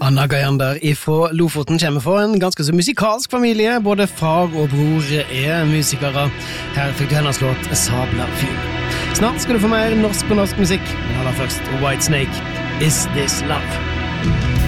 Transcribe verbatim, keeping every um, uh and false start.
Anna Gajander ifra Lofoten kommer fra en ganske så musikalsk familie. Både far og bror er musikere. Her fikk du hennes låt Sabla fin. Snart skal du få mer norsk på norsk musikk, men aller først Whitesnake, Is This Love?